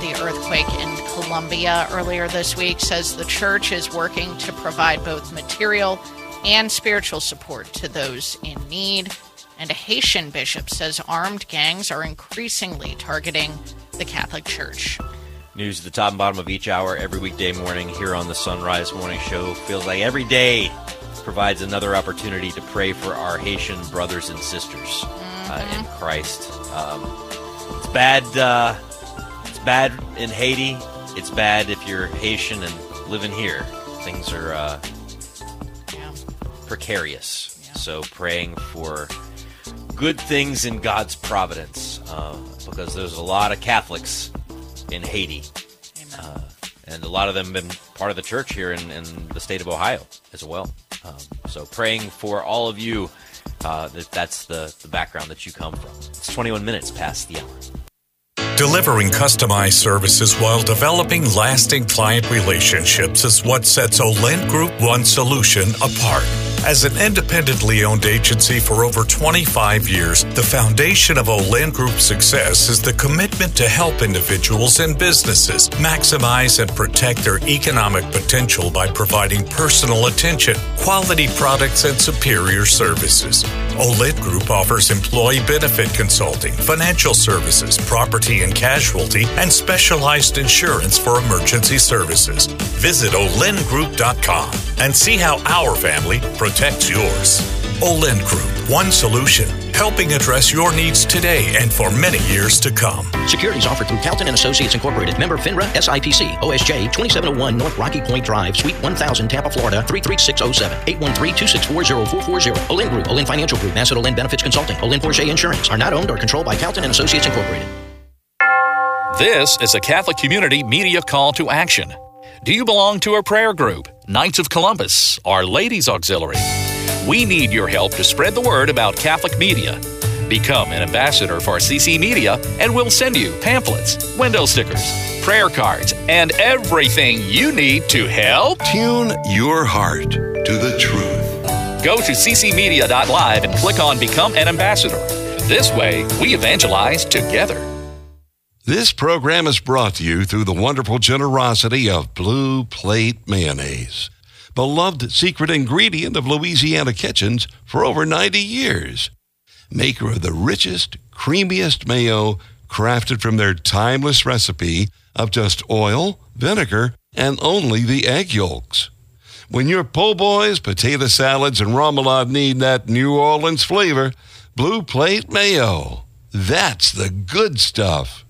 the earthquake in Colombia earlier this week, says the church is working to provide both material and spiritual support to those in need. And a Haitian bishop says armed gangs are increasingly targeting the Catholic Church. News at the top and bottom of each hour every weekday morning here on the Sunrise Morning Show. Feels like every day provides another opportunity to pray for our Haitian brothers and sisters in Christ. It's bad. It's bad in Haiti. It's bad if you're Haitian and living here. Things are precarious. Yeah. So praying for good things in God's providence, because there's a lot of Catholics in Haiti. And a lot of them have been part of the church here in the state of Ohio as well. So praying for all of you, that's the background that you come from. It's 21 minutes past the hour. Delivering customized services while developing lasting client relationships is what sets Olent Group One Solution apart. As an independently owned agency for over 25 years, the foundation of Olent Group's success is the commitment to help individuals and businesses maximize and protect their economic potential by providing personal attention, quality products, and superior services. Olent Group offers employee benefit consulting, financial services, property and casualty, and specialized insurance for emergency services. Visit olentgroup.com and see how our family protects yours. Olent Group, one solution, helping address your needs today and for many years to come. Securities offered through Calton and Associates Incorporated. Member FINRA, SIPC, OSJ, 2701 North Rocky Point Drive, Suite 1000, Tampa, Florida, 33607, 813-264-0440. Olent Group, Olent Financial Group, Massett Olent Benefits Consulting, Olent Porsche Insurance are not owned or controlled by Calton and Associates Incorporated. This is a Catholic Community Media call to action. Do you belong to a prayer group, Knights of Columbus, or Ladies Auxiliary? We need your help to spread the word about Catholic media. Become an ambassador for CC Media, and we'll send you pamphlets, window stickers, prayer cards, and everything you need to help. Tune your heart to the truth. Go to ccmedia.live and click on Become an Ambassador. This way, we evangelize together. This program is brought to you through the wonderful generosity of Blue Plate Mayonnaise, beloved secret ingredient of Louisiana kitchens for over 90 years. Maker of the richest, creamiest mayo, crafted from their timeless recipe of just oil, vinegar, and only the egg yolks. When your po' boys, potato salads, and remoulade need that New Orleans flavor, Blue Plate Mayo. That's the good stuff.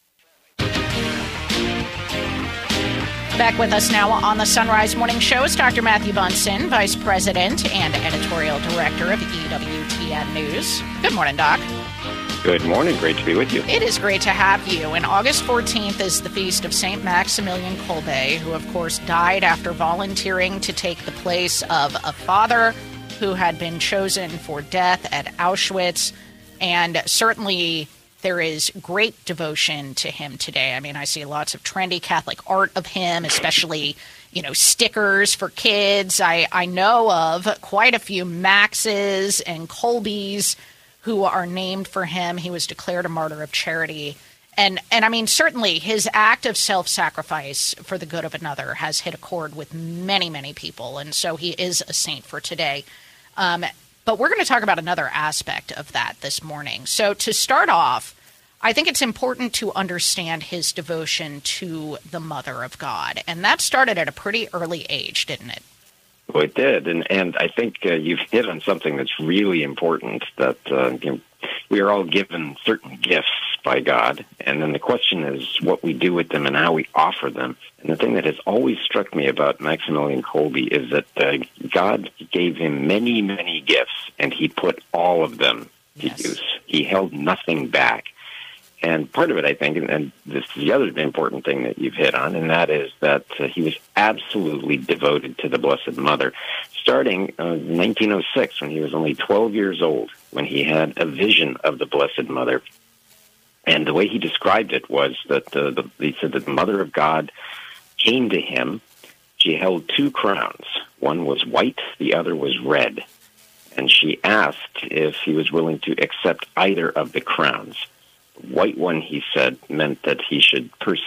Back with us now on the Sunrise Morning Show is Dr. Matthew Bunson, Vice President and Editorial Director of EWTN News. Good morning, Doc. Good morning. Great to be with you. It is great to have you. And August 14th is the feast of St. Maximilian Kolbe, who, of course, died after volunteering to take the place of a father who had been chosen for death at Auschwitz. And certainly there is great devotion to him today. I mean, I see lots of trendy Catholic art of him, especially, stickers for kids. I know of quite a few Maxes and Kolbes who are named for him. He was declared a martyr of charity. And I mean, certainly his act of self-sacrifice for the good of another has hit a chord with many, many people. And so he is a saint for today. But we're going to talk about another aspect of that this morning. So to start off, I think it's important to understand his devotion to the Mother of God. And that started at a pretty early age, didn't it? Well, it did. And I think you've hit on something that's really important, that we are all given certain gifts by God. And then the question is what we do with them and how we offer them. And the thing that has always struck me about Maximilian Kolbe is that God gave him many, many gifts, and he put all of them to use. He held nothing back. And part of it, I think, and this is the other important thing that you've hit on, and that is that he was absolutely devoted to the Blessed Mother, starting in 1906 when he was only 12 years old, when he had a vision of the Blessed Mother. And the way he described it was that he said that the Mother of God came to him. She held two crowns. One was white, the other was red. And she asked if he was willing to accept either of the crowns. The white one, he said, meant that he should pursue